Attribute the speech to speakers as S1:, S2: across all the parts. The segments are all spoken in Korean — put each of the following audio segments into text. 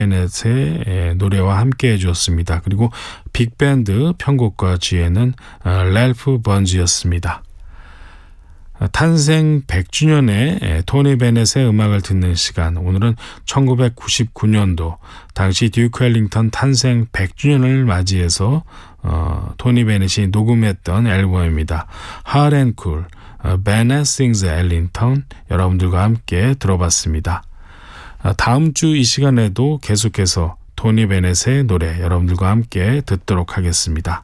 S1: 베넷의 노래와 함께 해주었습니다. 그리고 빅밴드 편곡과 지휘는 랄프 번지였습니다. 탄생 100주년에 토니 베넷의 음악을 듣는 시간, 오늘은 1999년도 당시 듀크 앨링턴 탄생 100주년을 맞이해서 토니 베넷이 녹음했던 앨범입니다. Hot and Cool, Bennett Sings Ellington, 여러분들과 함께 들어봤습니다. 다음 주 이 시간에도 계속해서 토니 베넷의 노래 여러분들과 함께 듣도록 하겠습니다.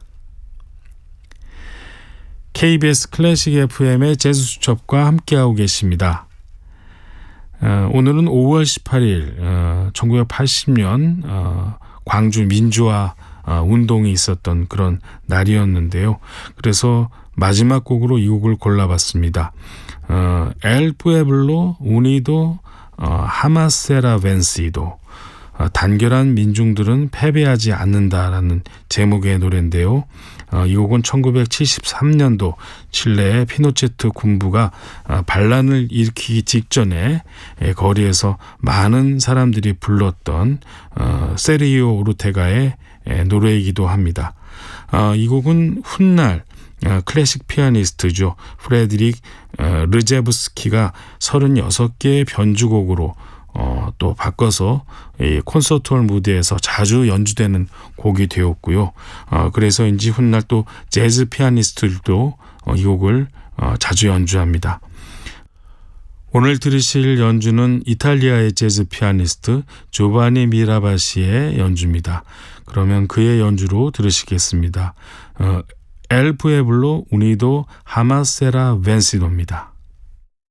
S1: KBS 클래식 FM의 재즈 수첩과 함께하고 계십니다. 오늘은 5월 18일 1980년 광주 민주화 운동이 있었던 그런 날이었는데요. 그래서 마지막 곡으로 이 곡을 골라봤습니다. 엘 푸에블로 우니도 하마세라 벤시도, 단결한 민중들은 패배하지 않는다라는 제목의 노래인데요. 이 곡은 1973년도 칠레의 피노체트 군부가 반란을 일으키기 직전에 거리에서 많은 사람들이 불렀던 세르히오 오르테가의 노래이기도 합니다. 이 곡은 훗날 클래식 피아니스트죠. 프레드릭 르제브스키가 36개의 변주곡으로 또 바꿔서 이 콘서트홀 무대에서 자주 연주되는 곡이 되었고요. 그래서인지 훗날 또 재즈 피아니스트들도 이 곡을 자주 연주합니다. 오늘 들으실 연주는 이탈리아의 재즈 피아니스트 조바니 미라바시의 연주입니다. 그러면 그의 연주로 들으시겠습니다. 엘 푸에블로 우니도 하마세라 벤시도입니다.